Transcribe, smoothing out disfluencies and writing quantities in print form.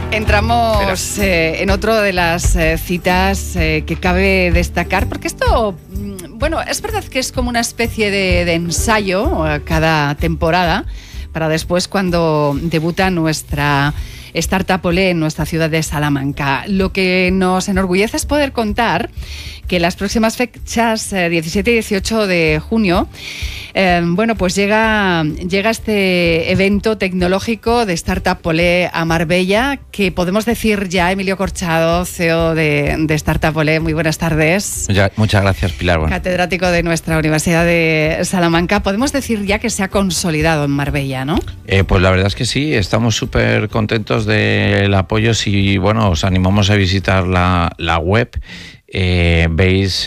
Entramos en otro de las citas que cabe destacar, porque esto, bueno, es verdad que es como una especie de ensayo cada temporada, para después cuando debuta nuestra Startup Olé en nuestra ciudad de Salamanca. Lo que nos enorgullece es poder contar que las próximas fechas, 17 y 18 de junio, pues llega este evento tecnológico de Startup Olé a Marbella, que podemos decir ya, Emilio Corchado, CEO de Startup Olé, muy buenas tardes. Muchas gracias, Pilar. Bueno. Catedrático de nuestra Universidad de Salamanca. Podemos decir ya que se ha consolidado en Marbella, ¿no? Pues la verdad es que sí, estamos súper contentos del apoyo. Si, bueno, os animamos a visitar la web. Veis